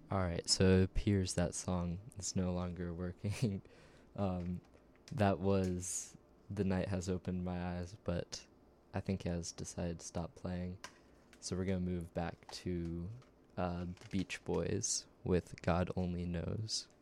Alright, so it appears that song is no longer working. um, that was The Night Has Opened My Eyes, but I think he has decided to stop playing. So we're gonna move back to the Beach Boys with God Only Knows.